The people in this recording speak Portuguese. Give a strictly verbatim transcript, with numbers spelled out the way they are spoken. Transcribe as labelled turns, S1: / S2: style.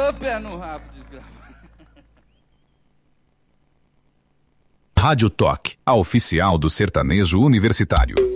S1: Ô, pé no rabo, desgraça.
S2: Rádio Toque, a oficial do sertanejo universitário.